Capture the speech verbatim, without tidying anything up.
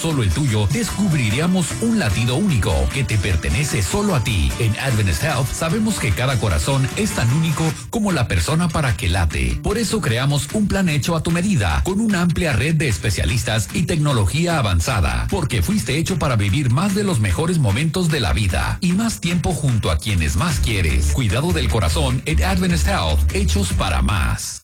solo el tuyo, descubriríamos un latido único que te pertenece solo a ti. En Adventist Health sabemos que cada corazón es tan único como la persona para que late. Por eso creamos un plan hecho a tu medida, con una amplia red de especialistas y tecnología avanzada, porque fuiste hecho para vivir más de los mejores momentos de la vida y más tiempo junto a quienes más quieres. Cuidado del corazón en Adventist Health, hechos para más.